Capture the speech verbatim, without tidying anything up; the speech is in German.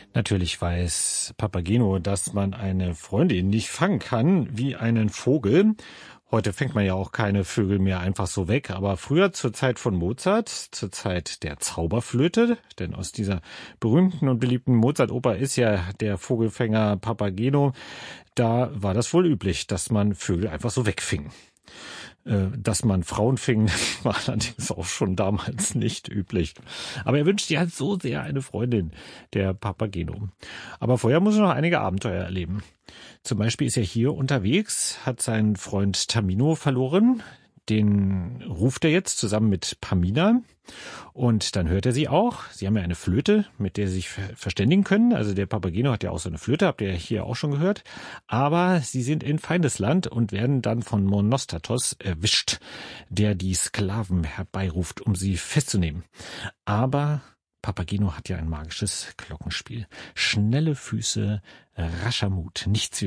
Natürlich weiß Papageno, dass man eine Freundin nicht fangen kann wie einen Vogel. Heute fängt man ja auch keine Vögel mehr einfach so weg, aber früher zur Zeit von Mozart, zur Zeit der Zauberflöte, denn aus dieser berühmten und beliebten Mozart-Oper ist ja der Vogelfänger Papageno, da war das wohl üblich, dass man Vögel einfach so wegfing. Dass man Frauen fing, war allerdings auch schon damals nicht üblich. Aber er wünscht sich halt so sehr eine Freundin, der Papageno. Aber vorher muss er noch einige Abenteuer erleben. Zum Beispiel ist er hier unterwegs, hat seinen Freund Tamino verloren. Den ruft er jetzt zusammen mit Pamina und dann hört er sie auch. Sie haben ja eine Flöte, mit der sie sich verständigen können. Also der Papageno hat ja auch so eine Flöte, habt ihr ja hier auch schon gehört. Aber sie sind in Feindesland und werden dann von Monostatos erwischt, der die Sklaven herbeiruft, um sie festzunehmen. Aber Papageno hat ja ein magisches Glockenspiel. Schnelle Füße, rascher Mut, nichts